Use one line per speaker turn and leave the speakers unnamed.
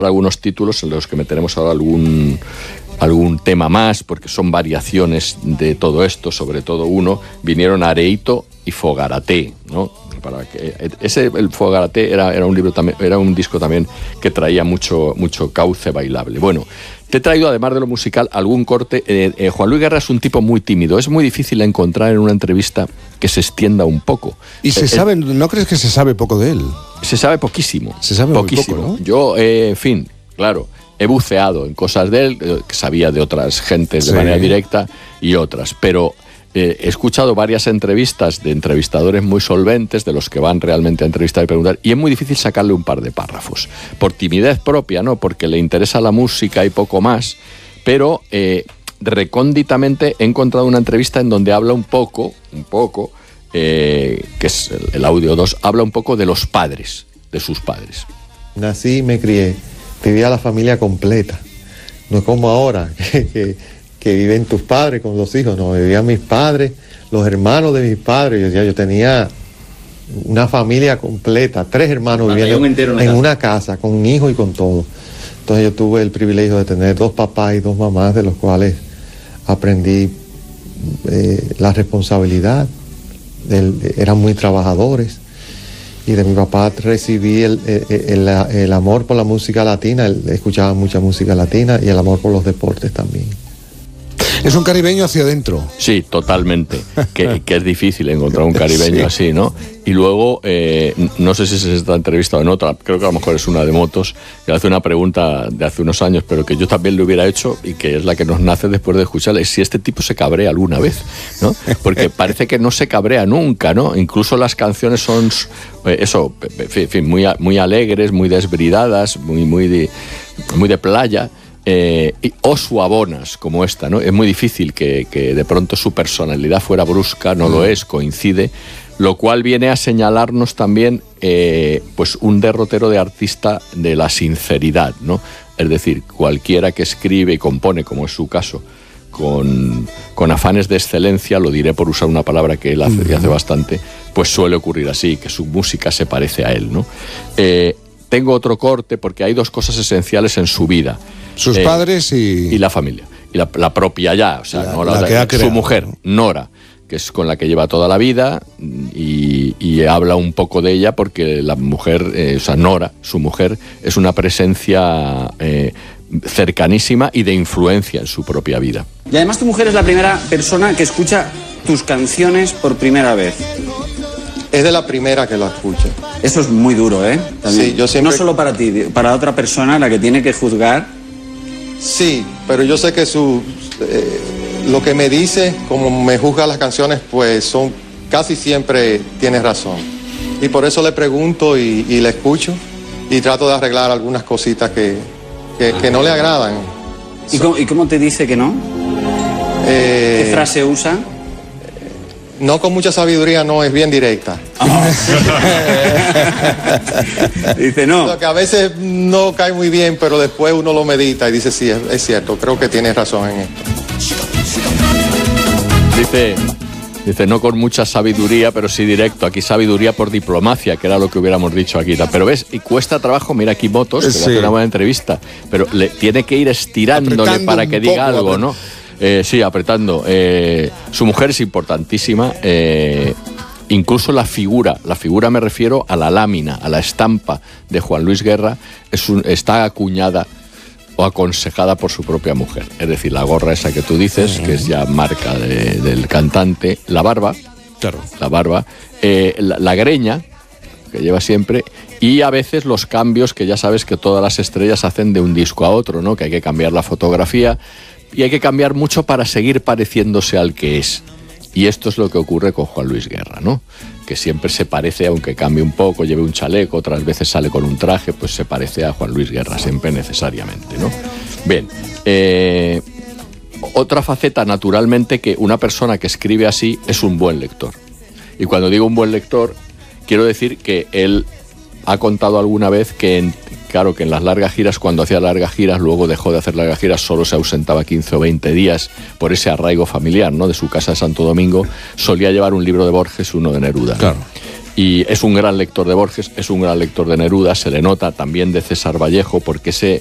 algunos títulos en los que meteremos ahora algún tema más, porque son variaciones de todo esto, sobre todo uno, vinieron Areito y Fogaraté, ¿no? Para que el Fogaraté era un libro también, era un disco también que traía mucho cauce bailable. Bueno, te he traído, además de lo musical, algún corte. Juan Luis Guerra es un tipo muy tímido, es muy difícil encontrar en una entrevista que se extienda un poco.
¿Y no crees que se sabe poco de él?
Se sabe poquísimo.
Se sabe
poquísimo.
Muy poco, ¿no?
Yo, en fin, claro, he buceado en cosas de él, que sabía de otras gentes de manera directa y otras, pero he escuchado varias entrevistas de entrevistadores muy solventes, de los que van realmente a entrevistar y preguntar, y es muy difícil sacarle un par de párrafos, por timidez propia, ¿no? Porque le interesa la música y poco más, pero recónditamente he encontrado una entrevista en donde habla un poco, que es el audio 2, habla un poco de los padres, de sus padres.
Nací y me crié, vivía la familia completa, no como ahora, que viven tus padres con los hijos, no, vivían mis padres, los hermanos de mis padres, yo tenía una familia completa, 3 hermanos viviendo en una casa, con un hijo y con todo. Entonces yo tuve el privilegio de tener 2 papás y 2 mamás, de los cuales aprendí la responsabilidad, eran muy trabajadores, y de mi papá recibí el amor por la música latina, él escuchaba mucha música latina, y el amor por los deportes también.
Es un caribeño hacia adentro.
Sí, totalmente. Que es difícil encontrar un caribeño así, ¿no? Y luego, no sé si es esta entrevista o en otra, creo que a lo mejor es una de Motos, que hace una pregunta de hace unos años, pero que yo también le hubiera hecho y que es la que nos nace después de escucharle, si este tipo se cabrea alguna vez, ¿no? Porque parece que no se cabrea nunca, ¿no? Incluso las canciones son, en fin, muy alegres, muy desbridadas, muy de playa. O suabonas como esta, ¿no? Es muy difícil que de pronto su personalidad fuera brusca, no lo es, coincide, lo cual viene a señalarnos también pues un derrotero de artista de la sinceridad, ¿no? Es decir, cualquiera que escribe y compone, como es su caso, con afanes de excelencia, lo diré por usar una palabra que él hace bastante, pues suele ocurrir así, que su música se parece a él, ¿no? Tengo otro corte porque hay 2 cosas esenciales en su vida.
Sus padres y
la familia. Y la propia ya, o sea, su mujer, Nora, que es con la que lleva toda la vida, y habla un poco de ella porque la mujer, Nora, su mujer, es una presencia cercanísima y de influencia en su propia vida.
Y además tu mujer es la primera persona que escucha tus canciones por primera vez.
Es de la primera que la escucho.
Eso es muy duro, ¿eh? También.
Sí, yo siempre...
No solo para ti, para otra persona, la que tiene que juzgar.
Sí, pero yo sé que lo que me dice, como me juzga las canciones, pues casi siempre tiene razón. Y por eso le pregunto y le escucho y trato de arreglar algunas cositas que no le agradan.
¿Y cómo te dice que no? ¿Qué frase usa?
No con mucha sabiduría, no, es bien directa.
Dice no.
Lo que a veces no cae muy bien, pero después uno lo medita y dice, sí, es cierto, creo que tienes razón en esto.
Dice, no con mucha sabiduría, pero sí directo. Aquí sabiduría por diplomacia, que era lo que hubiéramos dicho aquí. Pero ves, y cuesta trabajo, mira aquí Motos, que le hace una buena entrevista, pero le tiene que ir estirándole apretando para que diga algo, ¿no? Sí, apretando. Su mujer es importantísima. Incluso la figura me refiero a la lámina, a la estampa de Juan Luis Guerra, está acuñada o aconsejada por su propia mujer. Es decir, la gorra esa que tú dices, que es ya marca del cantante, la barba,
claro.
La greña, que lleva siempre, y a veces los cambios que ya sabes que todas las estrellas hacen de un disco a otro, ¿no? Que hay que cambiar la fotografía y hay que cambiar mucho para seguir pareciéndose al que es. Y esto es lo que ocurre con Juan Luis Guerra, ¿no? Que siempre se parece, aunque cambie un poco, lleve un chaleco, otras veces sale con un traje, pues se parece a Juan Luis Guerra, siempre necesariamente, ¿no? Bien, otra faceta, naturalmente, que una persona que escribe así es un buen lector. Y cuando digo un buen lector, quiero decir que él ha contado alguna vez que en las largas giras, cuando hacía largas giras, luego dejó de hacer largas giras, solo se ausentaba 15 o 20 días por ese arraigo familiar, ¿no? De su casa de Santo Domingo, solía llevar un libro de Borges, uno de Neruda.
Claro.
Y es un gran lector de Borges, es un gran lector de Neruda, se le nota también de César Vallejo, porque ese